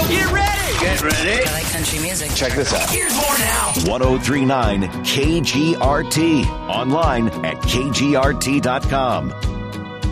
Get ready. Get ready. I like country music. Check this out. Here's more now. 1039 KGRT. Online at KGRT.com.